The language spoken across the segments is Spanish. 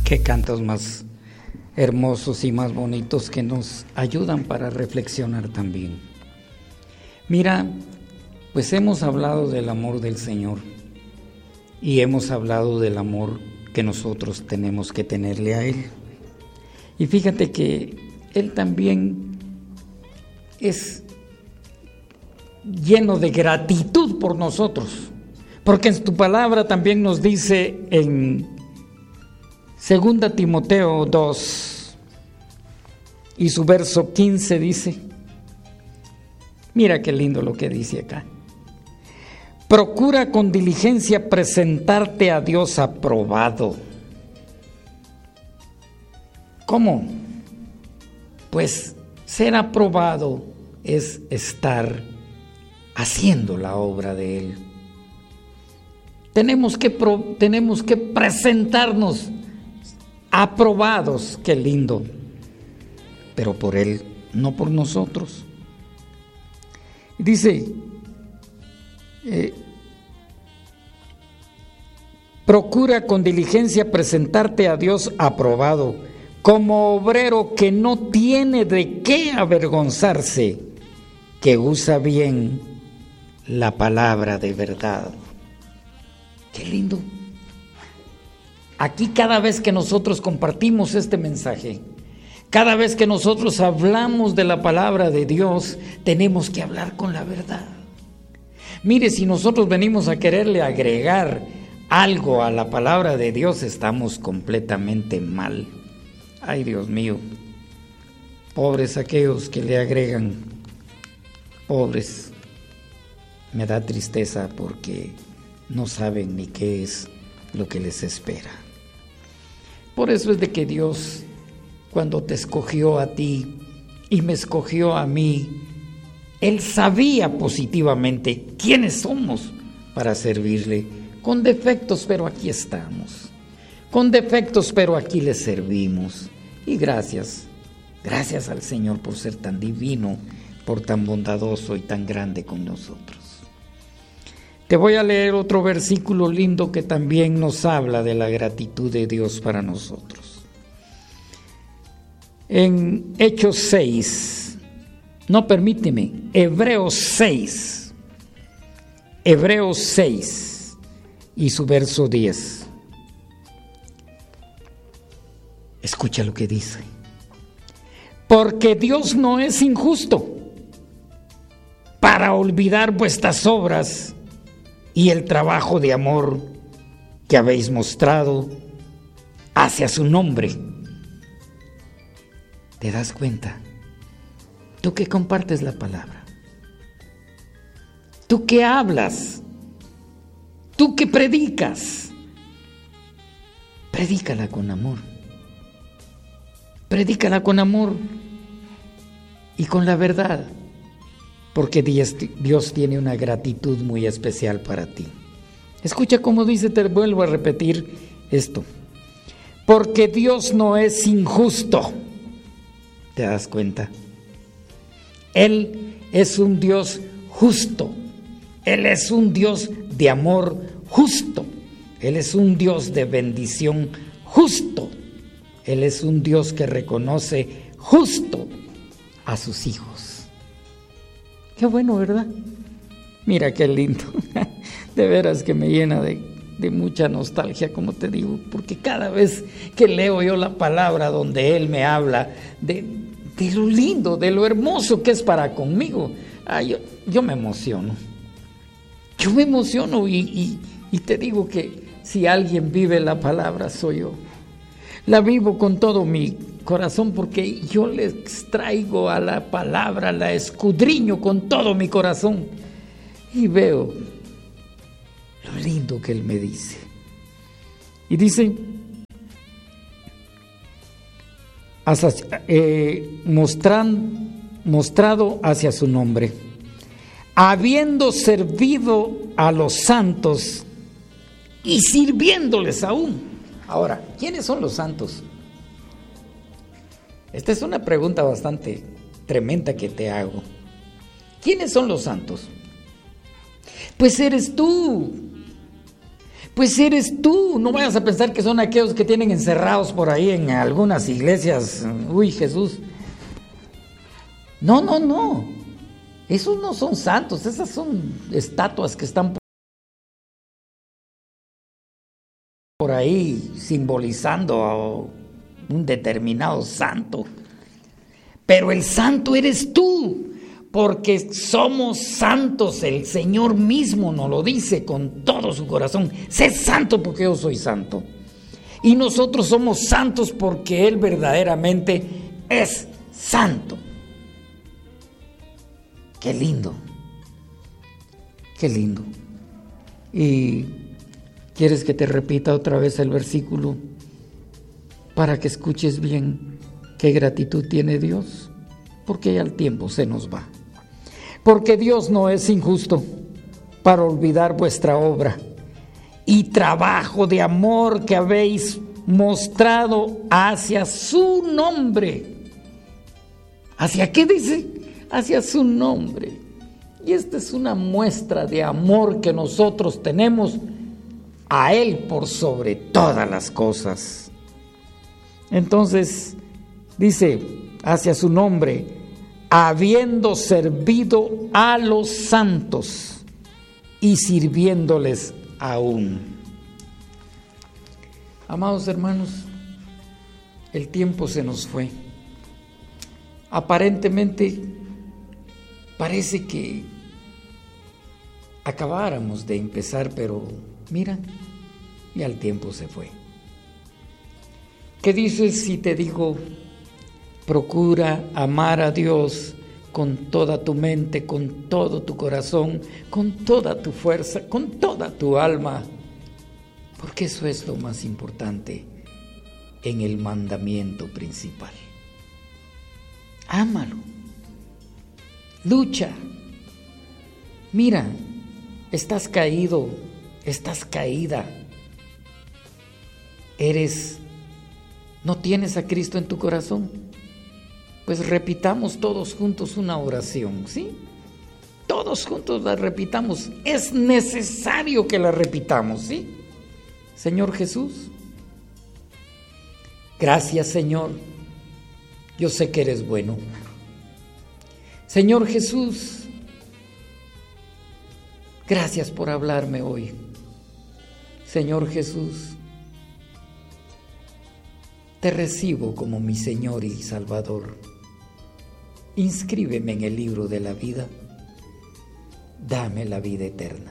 Qué cantos más hermosos y más bonitos que nos ayudan para reflexionar también. Mira, pues hemos hablado del amor del Señor y hemos hablado del amor que nosotros tenemos que tenerle a Él. Y fíjate que Él también es lleno de gratitud por nosotros, porque en tu palabra también nos dice en 2 Timoteo 2 y su verso 15 dice, mira qué lindo lo que dice acá: procura con diligencia presentarte a Dios aprobado. ¿Cómo? Pues ser aprobado es estar haciendo la obra de Él. Tenemos que presentarnos aprobados, qué lindo, pero por Él, no por nosotros. Dice, procura con diligencia presentarte a Dios aprobado, como obrero que no tiene de qué avergonzarse, que usa bien la palabra de verdad. Qué lindo. Aquí cada vez que nosotros compartimos este mensaje, cada vez que nosotros hablamos de la palabra de Dios, tenemos que hablar con la verdad. Mire, si nosotros venimos a quererle agregar algo a la palabra de Dios, estamos completamente mal. Ay, Dios mío, pobres aquellos que le agregan, pobres. Me da tristeza porque no saben ni qué es lo que les espera. Por eso es de que Dios, cuando te escogió a ti y me escogió a mí, Él sabía positivamente quiénes somos para servirle. Con defectos, pero aquí estamos. Con defectos, pero aquí le servimos. Y gracias al Señor por ser tan divino, por tan bondadoso y tan grande con nosotros. Te voy a leer otro versículo lindo que también nos habla de la gratitud de Dios para nosotros. En Hechos 6, Hebreos 6 y su verso 10. Escucha lo que dice. Porque Dios no es injusto para olvidar vuestras obras y el trabajo de amor que habéis mostrado hacia su nombre. ¿Te das cuenta? Tú que compartes la palabra, tú que hablas, tú que predicas, predícala con amor. Predícala con amor y con la verdad, porque Dios tiene una gratitud muy especial para ti. Escucha cómo dice, te vuelvo a repetir esto. Porque Dios no es injusto. ¿Te das cuenta? Él es un Dios justo. Él es un Dios de amor justo. Él es un Dios de bendición justo. Él es un Dios que reconoce justo a sus hijos. Qué bueno, ¿verdad? Mira qué lindo. De veras que me llena de mucha nostalgia, como te digo, porque cada vez que leo yo la palabra donde Él me habla de lo lindo, de lo hermoso que es para conmigo, yo me emociono. Yo me emociono y te digo que si alguien vive la palabra soy yo. La vivo con todo mi corazón porque yo le extraigo a la palabra, la escudriño con todo mi corazón y veo lo lindo que Él me dice. Y dice, mostrado hacia su nombre, habiendo servido a los santos y sirviéndoles aún. Ahora, ¿quiénes son los santos? Esta es una pregunta bastante tremenda que te hago. ¿Quiénes son los santos? Pues eres tú. Pues eres tú. No vayas a pensar que son aquellos que tienen encerrados por ahí en algunas iglesias. Uy, Jesús. No. Esos no son santos, esas son estatuas que están por ahí simbolizando a un determinado santo. Pero el santo eres tú, porque somos santos. El Señor mismo nos lo dice con todo su corazón: sé santo porque yo soy santo. Y nosotros somos santos porque Él verdaderamente es santo. Qué lindo, qué lindo. Y ¿quieres que te repita otra vez el versículo para que escuches bien qué gratitud tiene Dios? Porque ya el tiempo se nos va. Porque Dios no es injusto para olvidar vuestra obra y trabajo de amor que habéis mostrado hacia su nombre. ¿Hacia qué dice? Hacia su nombre. Y esta es una muestra de amor que nosotros tenemos a Él por sobre todas las cosas. Entonces dice, hacia su nombre, habiendo servido a los santos y sirviéndoles aún. Amados hermanos, el tiempo se nos fue. Aparentemente parece que acabáramos de empezar, pero mira, ya el tiempo se fue. ¿Qué dices si te digo, procura amar a Dios con toda tu mente, con todo tu corazón, con toda tu fuerza, con toda tu alma? Porque eso es lo más importante en el mandamiento principal. Ámalo. Lucha. Mira, estás caído, estás caída. ¿No tienes a Cristo en tu corazón? Pues repitamos todos juntos una oración, ¿sí? Todos juntos la repitamos. Es necesario que la repitamos, ¿sí? Señor Jesús, gracias, Señor. Yo sé que eres bueno. Señor Jesús, gracias por hablarme hoy. Señor Jesús, te recibo como mi Señor y Salvador. Inscríbeme en el libro de la vida. Dame la vida eterna.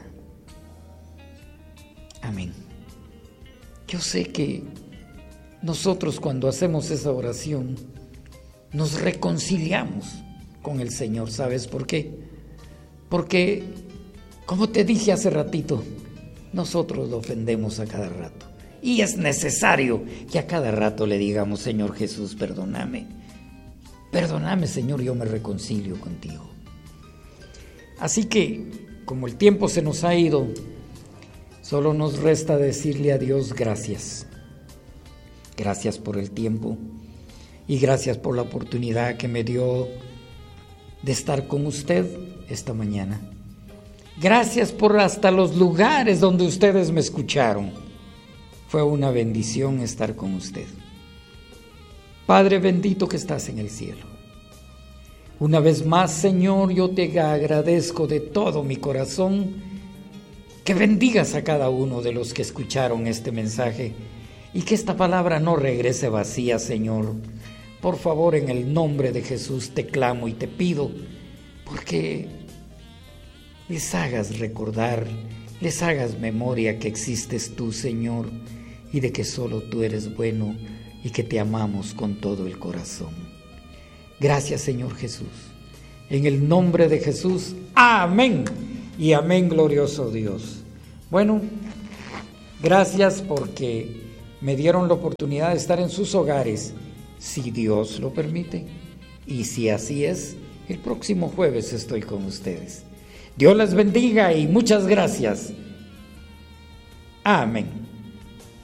Amén. Yo sé que nosotros cuando hacemos esa oración nos reconciliamos con el Señor. ¿Sabes por qué? Porque, como te dije hace ratito, nosotros lo ofendemos a cada rato. Y es necesario que a cada rato le digamos: Señor Jesús, perdóname. Perdóname, Señor, yo me reconcilio contigo. Así que, como el tiempo se nos ha ido, solo nos resta decirle a Dios gracias. Gracias por el tiempo y gracias por la oportunidad que me dio de estar con usted esta mañana. Gracias por hasta los lugares donde ustedes me escucharon. Fue una bendición estar con usted. Padre bendito que estás en el cielo, una vez más, Señor, yo te agradezco de todo mi corazón que bendigas a cada uno de los que escucharon este mensaje y que esta palabra no regrese vacía, Señor. Por favor, en el nombre de Jesús te clamo y te pido porque les hagas recordar, les hagas memoria que existes tú, Señor, y de que solo tú eres bueno y que te amamos con todo el corazón. Gracias, Señor Jesús. En el nombre de Jesús, amén y amén, glorioso Dios. Bueno, gracias porque me dieron la oportunidad de estar en sus hogares, si Dios lo permite. Y si así es, el próximo jueves estoy con ustedes. Dios les bendiga y muchas gracias. Amén.